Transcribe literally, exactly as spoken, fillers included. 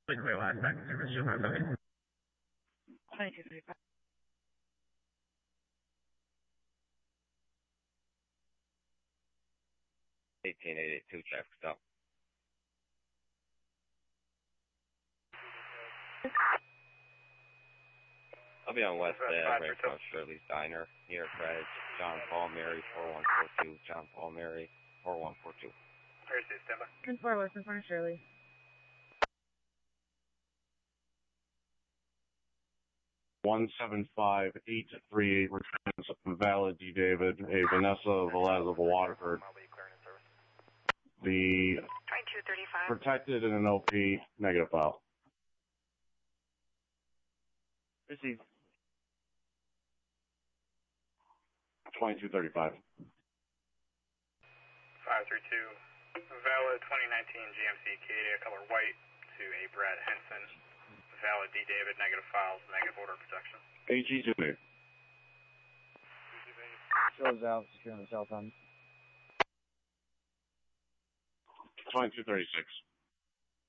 twenty-two thirty-five. eighteen eighty-two traffic stop. I'll be on West Ave, right across Shirley's Diner, near Fred, John Paul Mary, four one four two, John Paul Mary, four one four two. ten four West in front of Shirley. one seven five eight three eight returns valid D. David, a Vanessa Velez of Waterford. The twenty-two thirty-five. protected in an O P, negative file. Receive. twenty-two thirty-five. five three two. Valid twenty nineteen G M C Acadia, color white, to a Brad Henson. Valid D. David, negative files, negative order protection. A G two eight. Shows out, securing the cell phone. twenty-two thirty-six.